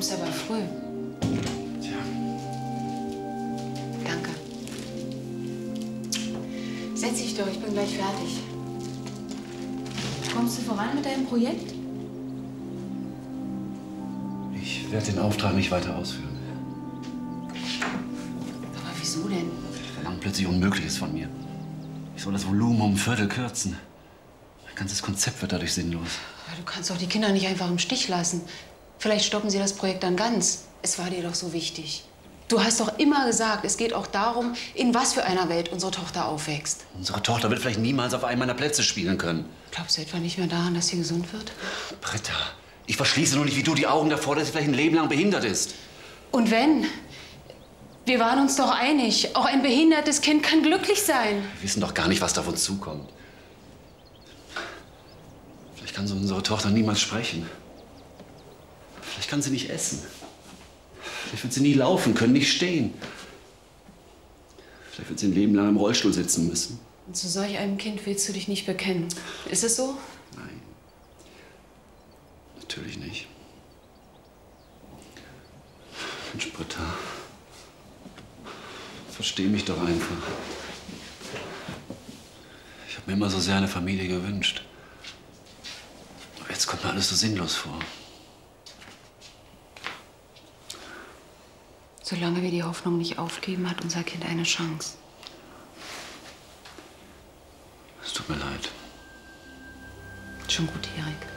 kommst aber früh. Tja. Danke. Setz dich doch, ich bin gleich fertig. Kommst du voran mit deinem Projekt? Ich werde den Auftrag nicht weiter ausführen. Aber wieso denn? Verlangt plötzlich Unmögliches von mir. Ich soll das Volumen um ein Viertel kürzen. Mein ganzes Konzept wird dadurch sinnlos. Aber du kannst doch die Kinder nicht einfach im Stich lassen. Vielleicht stoppen sie das Projekt dann ganz. Es war dir doch so wichtig. Du hast doch immer gesagt, es geht auch darum, in was für einer Welt unsere Tochter aufwächst. Unsere Tochter wird vielleicht niemals auf einem meiner Plätze spielen können. Glaubst du etwa nicht mehr daran, dass sie gesund wird? Britta, ich verschließe nur nicht wie du die Augen davor, dass sie vielleicht ein Leben lang behindert ist. Und wenn? Wir waren uns doch einig, auch ein behindertes Kind kann glücklich sein. Wir wissen doch gar nicht, was da auf uns zukommt. Vielleicht kann so unsere Tochter niemals sprechen. Vielleicht kann sie nicht essen. Vielleicht wird sie nie laufen können, nicht stehen. Vielleicht wird sie ein Leben lang im Rollstuhl sitzen müssen. Und zu solch einem Kind willst du dich nicht bekennen. Ist es so? Nein. Natürlich nicht. Mensch, Britta. Versteh mich doch einfach. Ich habe mir immer so sehr eine Familie gewünscht. Aber jetzt kommt mir alles so sinnlos vor. Solange wir die Hoffnung nicht aufgeben, hat unser Kind eine Chance. Es tut mir leid. Schon gut, Erik.